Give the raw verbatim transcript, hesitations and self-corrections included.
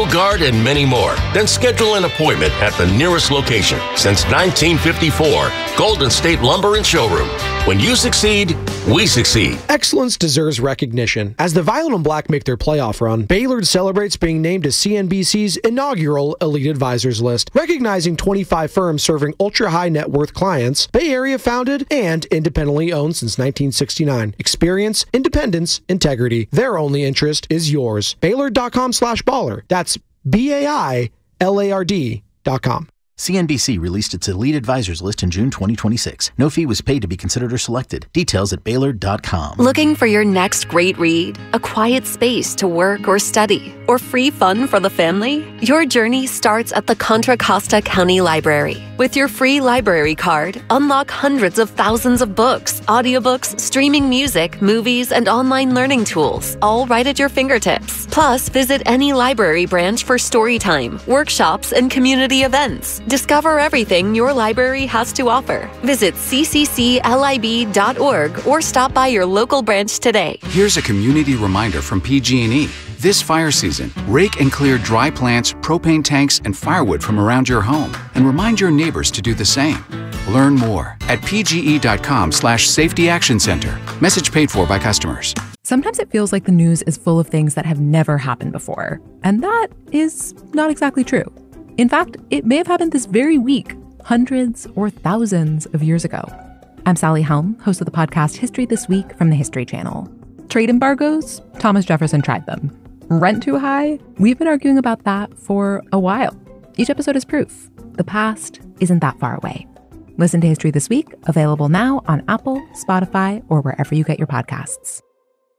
guard, and many more. Then schedule an appointment at the nearest location. Since nineteen fifty-four, Golden State Lumber and Showroom. When you succeed, we succeed. Excellence deserves recognition. As the Violet and Black make their playoff run, Baylor celebrates being named to C N B C's inaugural Elite Advisors list, recognizing twenty-five firms serving ultra-high net worth clients, Bay Area founded and independently owned since nineteen sixty-nine. Experience, independence, integrity. Their only interest is yours. Baylor.com slash baller. That's B A I L A R D dot com. C N B C released its Elite Advisors list in June twenty twenty-six. No fee was paid to be considered or selected. Details at Baylor dot com. Looking for your next great read? A quiet space to work or study? Or free fun for the family? Your journey starts at the Contra Costa County Library. With your free library card, unlock hundreds of thousands of books, audiobooks, streaming music, movies, and online learning tools, all right at your fingertips. Plus, visit any library branch for story time, workshops, and community events. Discover everything your library has to offer. Visit c c c lib dot org or stop by your local branch today. Here's a community reminder from P G and E. This fire season, rake and clear dry plants, propane tanks, and firewood from around your home, and remind your neighbors to do the same. Learn more at p g e dot com slash safety action center. Message paid for by customers. Sometimes it feels like the news is full of things that have never happened before, and that is not exactly true. In fact, it may have happened this very week, hundreds or thousands of years ago. I'm Sally Helm, host of the podcast History This Week from the History Channel. Trade embargoes? Thomas Jefferson tried them. Rent too high? We've been arguing about that for a while. Each episode is proof. The past isn't that far away. Listen to History This Week, available now on Apple, Spotify, or wherever you get your podcasts.